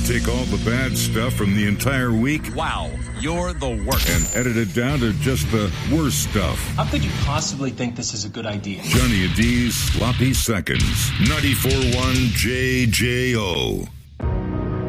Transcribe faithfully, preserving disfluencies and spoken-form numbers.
take all the bad stuff from the entire week. Wow, you're the worst. And edit it down to just the worst stuff. How could you possibly think this is a good idea? Johnny D's Sloppy Seconds. ninety-four point one J J O.